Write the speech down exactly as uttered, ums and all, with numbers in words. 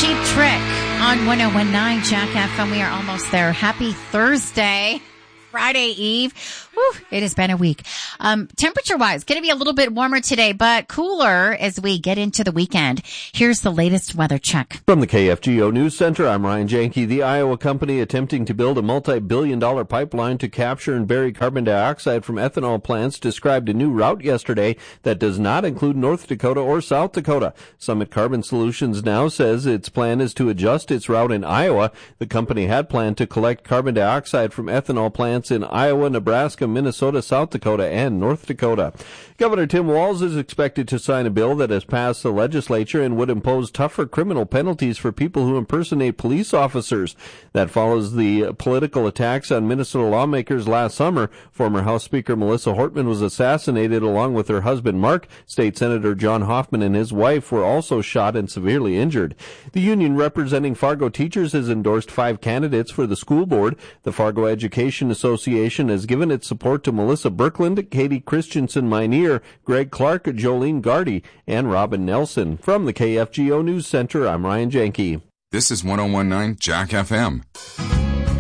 Cheap Trick on one oh one point nine Jack F M. We are almost there. Happy Thursday, Friday Eve. Whew, it has been a week. Um, temperature-wise, going to be a little bit warmer today, but cooler as we get into the weekend. Here's the latest weather check. From the K F G O News Center, I'm Ryan Janke. The Iowa company attempting to build a multi-billion dollar pipeline to capture and bury carbon dioxide from ethanol plants described a new route yesterday that does not include North Dakota or South Dakota. Summit Carbon Solutions now says its plan is to adjust its route in Iowa. The company had planned to collect carbon dioxide from ethanol plants in Iowa, Nebraska, Minnesota, South Dakota, and North Dakota. Governor Tim Walz is expected to sign a bill that has passed the legislature and would impose tougher criminal penalties for people who impersonate police officers. That follows the political attacks on Minnesota lawmakers last summer. Former House Speaker Melissa Hortman was assassinated along with her husband Mark. State Senator John Hoffman and his wife were also shot and severely injured. The union representing Fargo teachers has endorsed five candidates for the school board. The Fargo Education Association has given its support to Melissa Birkland, Katie Christensen Minear, Greg Clark, Jolene Gardy, and Robin Nelson. From the K F G O News Center, I'm Ryan Janke. This is one oh one point nine Jack F M.